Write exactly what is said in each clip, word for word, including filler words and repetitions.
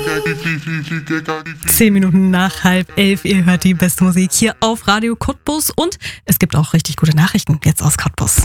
Zehn Minuten nach halb elf, ihr hört die beste Musik hier auf Radio Cottbus und es gibt auch richtig gute Nachrichten jetzt aus Cottbus.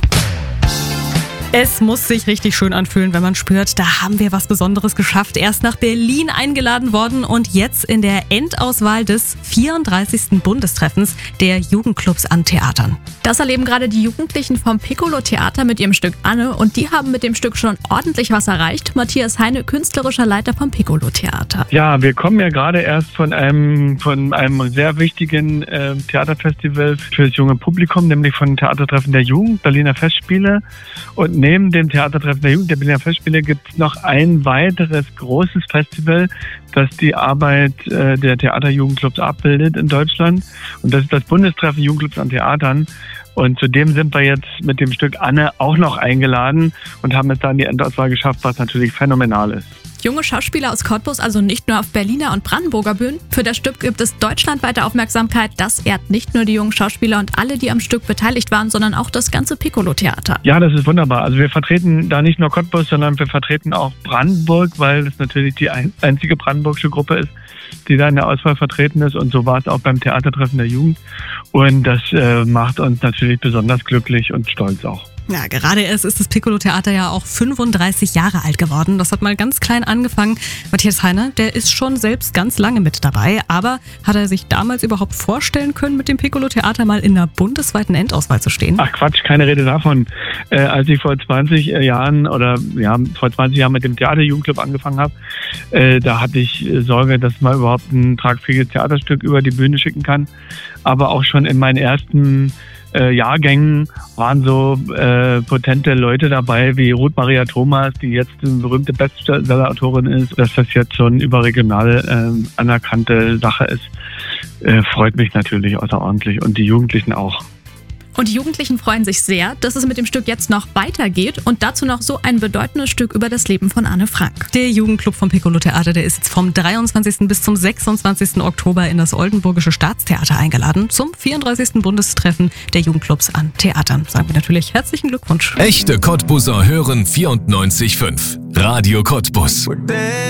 Es muss sich richtig schön anfühlen, wenn man spürt, da haben wir was Besonderes geschafft. Erst nach Berlin eingeladen worden und jetzt in der Endauswahl des vierunddreißigsten Bundestreffens der Jugendclubs an Theatern. Das erleben gerade die Jugendlichen vom Piccolo Theater mit ihrem Stück Anne und die haben mit dem Stück schon ordentlich was erreicht. Matthias Heine, künstlerischer Leiter vom Piccolo Theater. Ja, wir kommen ja gerade erst von einem von einem sehr wichtigen äh, Theaterfestival für das junge Publikum, nämlich von Theatertreffen der Jugend, Berliner Festspiele. Und neben dem Theatertreffen der Jugend, der Berliner Festspiele, gibt es noch ein weiteres großes Festival, das die Arbeit äh, der Theaterjugendclubs abbildet in Deutschland. Und das ist das Bundestreffen Jugendclubs an Theatern. Und zudem sind wir jetzt mit dem Stück Anne auch noch eingeladen und haben es dann die Endauswahl geschafft, was natürlich phänomenal ist. Junge Schauspieler aus Cottbus, also nicht nur auf Berliner und Brandenburger Bühnen. Für das Stück gibt es deutschlandweite Aufmerksamkeit. Das ehrt nicht nur die jungen Schauspieler und alle, die am Stück beteiligt waren, sondern auch das ganze Piccolo-Theater. Ja, das ist wunderbar. Also wir vertreten da nicht nur Cottbus, sondern wir vertreten auch Brandenburg, weil das natürlich die einzige brandenburgische Gruppe ist, die da in der Auswahl vertreten ist. Und so war es auch beim Theatertreffen der Jugend. Und das äh, macht uns natürlich besonders glücklich und stolz auch. Ja, gerade erst ist das Piccolo-Theater ja auch fünfunddreißig Jahre alt geworden. Das hat mal ganz klein angefangen. Matthias Heine, der ist schon selbst ganz lange mit dabei. Aber hat er sich damals überhaupt vorstellen können, mit dem Piccolo-Theater mal in einer bundesweiten Endauswahl zu stehen? Ach Quatsch, keine Rede davon. Äh, als ich vor zwanzig Jahren oder ja vor zwanzig Jahren mit dem Theaterjugendclub angefangen habe, äh, da hatte ich Sorge, dass man überhaupt ein tragfähiges Theaterstück über die Bühne schicken kann. Aber auch schon in meinen ersten Äh, Jahrgängen waren so äh, potente Leute dabei wie Ruth Maria Thomas, die jetzt eine berühmte Bestseller-Autorin ist. Dass das jetzt schon überregional äh, anerkannte Sache ist, äh, freut mich natürlich außerordentlich und die Jugendlichen auch. Und die Jugendlichen freuen sich sehr, dass es mit dem Stück jetzt noch weitergeht und dazu noch so ein bedeutendes Stück über das Leben von Anne Frank. Der Jugendclub vom Piccolo Theater, der ist jetzt vom dreiundzwanzigsten bis zum sechsundzwanzigsten Oktober in das Oldenburgische Staatstheater eingeladen zum vierunddreißigsten Bundestreffen der Jugendclubs an Theatern. Sagen wir natürlich herzlichen Glückwunsch. Echte Cottbuser hören vierundneunzig Komma fünf. Radio Cottbus.